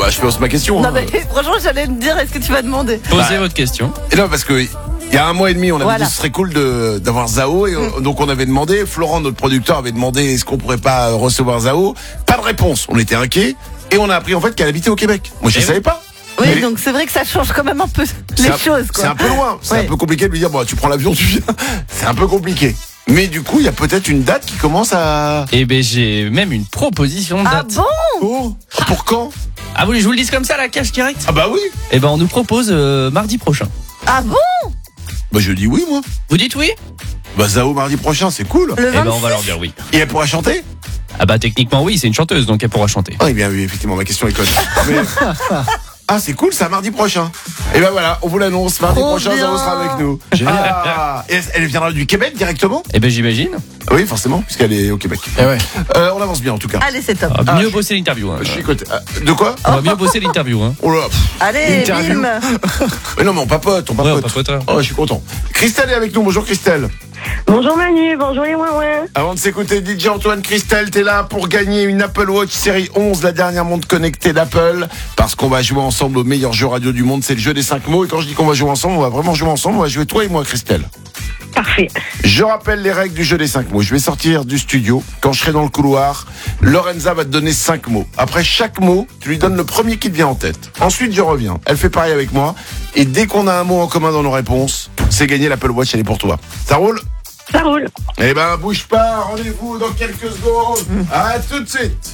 bah je pose ma question. Non, mais franchement, j'allais me dire, est-ce que tu vas demander? Posez votre question. Et non, parce que il y a 1 mois et demi, on avait dit que ce serait cool d'avoir Zao. Et donc on avait demandé, Florent, notre producteur, avait demandé est-ce qu'on pourrait pas recevoir Zao. Pas de réponse. On était inquiets. Et on a appris en fait qu'elle habitait au Québec. Moi je savais pas. Oui, mais donc c'est vrai que ça change quand même un peu les choses, quoi. C'est un peu loin. C'est un peu compliqué de lui dire, bon, tu prends l'avion, tu viens. C'est un peu compliqué. Mais du coup, il y a peut-être une date qui commence à... Eh ben, j'ai même une proposition de date. Ah bon? Oh, pour quand? Ah, vous voulez que je vous le dise comme ça, la cache direct? Ah bah oui. Eh ben, on nous propose mardi prochain. Ah bon? Bah je dis oui, moi. Vous dites oui? Bah Zao mardi prochain, c'est cool. Le Eh ben, 26? on va leur dire oui. Et elle pourra chanter? Ah bah, techniquement, oui, c'est une chanteuse, donc elle pourra chanter. Ah, bien oui, effectivement, ma question est conne. Mais... Ah, c'est cool, ça, mardi prochain. Et ben voilà, on vous l'annonce, mardi prochain, bien. Zao sera avec nous. Ah, et elle viendra du Québec directement? Eh ben, j'imagine. Oui, forcément, puisqu'elle est au Québec. Eh ouais. On avance bien, en tout cas. Allez, c'est top. On va mieux bosser l'interview. Hein. Je suis côté. De quoi? On va mieux bosser l'interview. Hein. Oh là. Allez, Interview. bim. Mais non, mais on papote, on Ouais, papote. on papote, hein. Oh, je suis content. Christelle est avec nous. Bonjour, Christelle. Bonjour Manu, bonjour les ouin. Avant de s'écouter DJ Antoine, Christelle, t'es là pour gagner une Apple Watch série 11, la dernière montre connectée d'Apple, parce qu'on va jouer ensemble au meilleur jeu radio du monde, c'est le jeu des 5 mots. Et quand je dis qu'on va jouer ensemble, on va vraiment jouer ensemble, on va jouer toi et moi, Christelle. Parfait. Je rappelle les règles du jeu des 5 mots. Je vais sortir du studio. Quand je serai dans le couloir, Lorenza va te donner 5 mots. Après chaque mot, tu lui donnes le premier qui te vient en tête. Ensuite, je reviens. Elle fait pareil avec moi. Et dès qu'on a un mot en commun dans nos réponses, c'est gagné, l'Apple Watch, elle est pour toi. Ça roule? Ça roule. Eh ben, bouge pas. Rendez-vous dans quelques secondes. À tout de suite.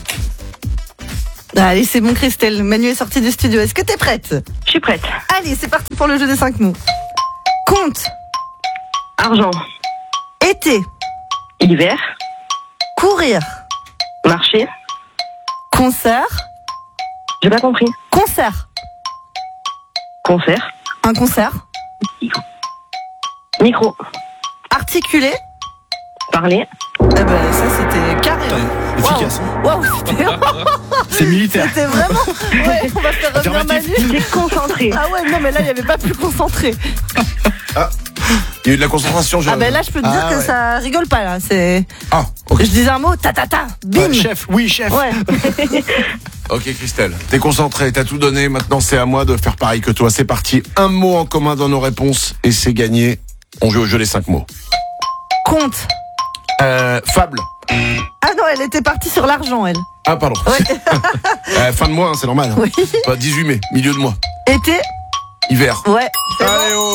Allez, c'est bon, Christelle. Manu est sorti du studio. Est-ce que t'es prête? Je suis prête. Allez, c'est parti pour le jeu des 5 mots. Compte. Argent. Été. Hiver. Courir. Marché. Concert. J'ai pas compris. Concert. Concert. Un concert. Micro. Articulé. Parler. Eh ben, ça, c'était carré. Efficace. Waouh, c'était... C'est militaire. C'était vraiment... Ouais, on va faire revenir Manu. T'es concentré. Ah ouais, non, mais là, il n'y avait pas plus concentré. Il y a eu de la concentration. Ah ben là, je peux te dire que ça rigole pas, là. C'est... Ah, ok. Je disais un mot, ta, bim. Chef, oui, chef. Ouais. Ok, Christelle. T'es concentrée, t'as tout donné. Maintenant, c'est à moi de faire pareil que toi. C'est parti. Un mot en commun dans nos réponses et c'est gagné. On joue au jeu des 5 mots. Compte. Fable. Ah non, elle était partie sur l'argent, elle. Ah, pardon. Ouais. Fin de mois, hein, c'est normal. Oui. 18 mai, milieu de mois. Été. Hiver. Ouais. C'est Allez, bon.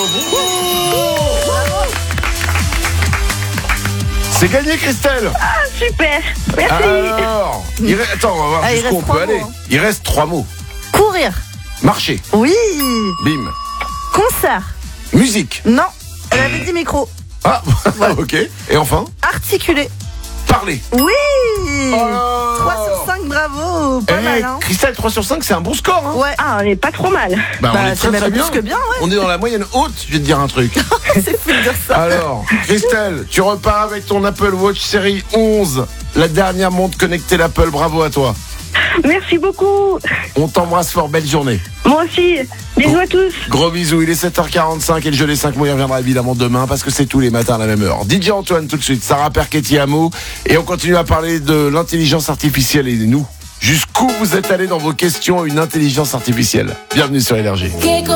C'est gagné, Christelle. Ah, super. Merci. Alors, attends, on va voir Ah, il jusqu'où on reste peut 3 aller. mots, hein. Il reste 3 mots. Courir. Marché. Oui. Bim. Concert. Musique. Non. Elle avait dit micro. Ah, ok. Et enfin, Articulé. parler. Oui. Oh. 3 sur 5, bravo. Pas mal, hein. Christelle, 3 sur 5, c'est un bon score. Hein. Ouais. Ah, on est pas trop mal. Bah, on est c'est très même très bien. plus que bien, ouais. On est dans la moyenne haute, je vais te dire un truc. C'est fou de dire ça. Alors, Christelle, tu repars avec ton Apple Watch série 11, la dernière montre connectée d'Apple. Bravo à toi. Merci beaucoup. On t'embrasse fort, belle journée. Moi aussi. Bisous à tous. Gros bisous, il est 7h45 et le jeu des 5 mots il reviendra évidemment demain parce que c'est tous les matins à la même heure. DJ Antoine tout de suite, Sarah Perchetti Amo et on continue à parler de l'intelligence artificielle et nous. Jusqu'où vous êtes allés dans vos questions à une intelligence artificielle? Bienvenue sur Énergie.